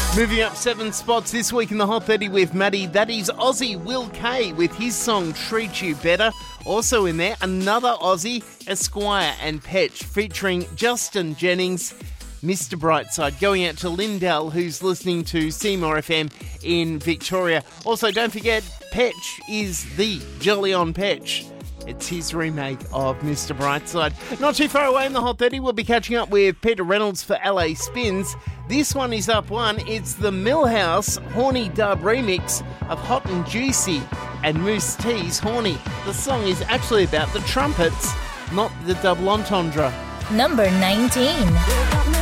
Moving up 7 spots this week in the Hot 30 with Maddie, that is Aussie Will K with his song Treat You Better. Also in there, another Aussie, Esquire and Petch featuring Justin Jennings, Mr. Brightside, going out to Lindell, who's listening to Seymour FM in Victoria. Also, don't forget, Petch is the Jolly on Petch. It's his remake of Mr. Brightside. Not too far away in the Hot 30, we'll be catching up with Peter Reynolds for LA Spins. This one is up 1. It's the Millhouse Horny Dub remix of Hot and Juicy and Moose T's Horny. The song is actually about the trumpets, not the double entendre. Number 19.